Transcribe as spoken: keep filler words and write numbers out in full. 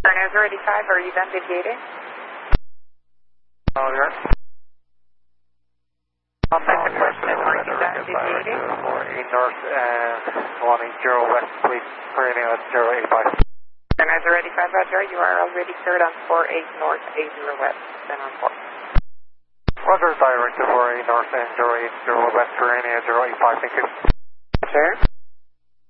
Turner eighty-five, are you done deviating? Oh, you're... Second question, are you done deviating? four eight north and one eight zero west, please, turning at zero eight five. Turner eighty-five, Roger, you are already cleared on four eight north, eight zero west, then on four. Roger, direct to four eight north and zero eight zero west, turning at zero eight five, thank you. Sure.